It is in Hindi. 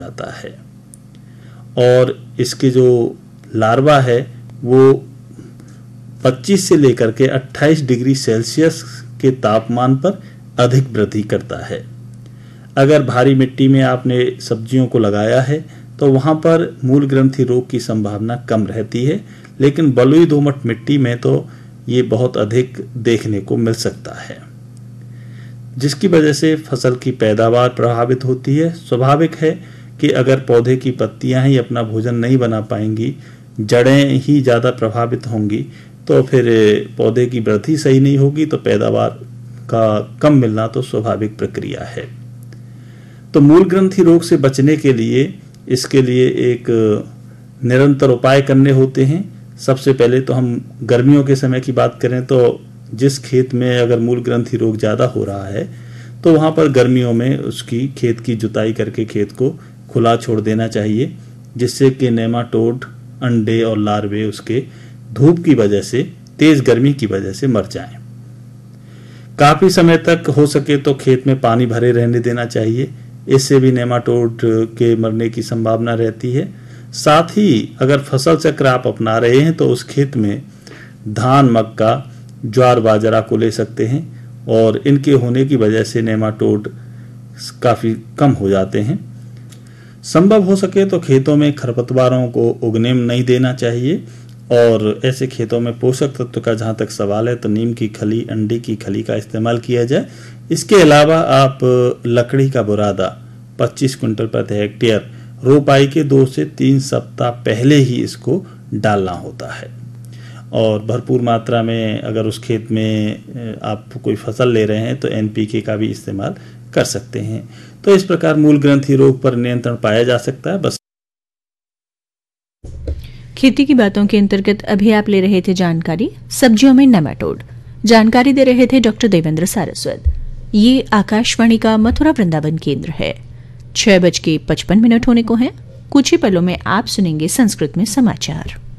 जाता है। और इसके जो लार्वा है वो 25 से लेकर के 28 डिग्री सेल्सियस के तापमान पर अधिक वृद्धि करता है। अगर भारी मिट्टी में आपने सब्जियों को लगाया है तो वहां पर मूल ग्रंथि रोग की संभावना कम रहती है, लेकिन बलुई दोमट मिट्टी में तो ये बहुत अधिक देखने को मिल सकता है, जिसकी वजह से फसल की पैदावार प्रभावित होती है। स्वाभाविक है कि अगर पौधे की पत्तियां ही अपना भोजन नहीं बना पाएंगी, जड़ें ही ज़्यादा प्रभावित होंगी, तो फिर पौधे की वृद्धि सही नहीं होगी, तो पैदावार का कम मिलना तो स्वाभाविक प्रक्रिया है। तो मूल ग्रंथि रोग से बचने के लिए इसके लिए एक निरंतर उपाय करने होते हैं। सबसे पहले तो हम गर्मियों के समय की बात करें तो जिस खेत में अगर मूल ग्रंथि रोग ज़्यादा हो रहा है तो वहाँ पर गर्मियों में उसकी खेत की जुताई करके खेत को खुला छोड़ देना चाहिए, जिससे कि नेमाटोड, अंडे और लार्वे उसके धूप की वजह से, तेज गर्मी की वजह से मर जाएं। काफी समय तक हो सके तो खेत में पानी भरे रहने देना चाहिए, इससे भी नेमाटोड के मरने की संभावना रहती है। साथ ही अगर फसल चक्र आप अपना रहे हैं तो उस खेत में धान, मक्का, ज्वार, बाजरा को ले सकते हैं और इनके होने की वजह से नेमाटोड काफी कम हो जाते हैं। संभव हो सके तो खेतों में खरपतवारों को उगने नहीं देना चाहिए और ऐसे खेतों में पोषक तत्व का जहां तक सवाल है तो नीम की खली, अंडे की खली का इस्तेमाल किया जाए। इसके अलावा आप लकड़ी का बुरादा 25 क्विंटल प्रति हेक्टेयर रोपाई के 2 से 3 सप्ताह पहले ही इसको डालना होता है। और भरपूर मात्रा में अगर उस खेत में आप कोई फसल ले रहे हैं तो एनपीके का भी इस्तेमाल कर सकते हैं। तो इस प्रकार मूल ग्रंथि रोग पर नियंत्रण पाया जा सकता है। बस खेती की बातों के अंतर्गत अभी आप ले रहे थे जानकारी सब्जियों में नेमाटोड। जानकारी दे रहे थे डॉक्टर देवेंद्र सारस्वत। ये आकाशवाणी का मथुरा वृंदावन केंद्र है। 6:55 होने को हैं। कुछ ही पलों में आप सुनेंगे संस्कृत में समाचार।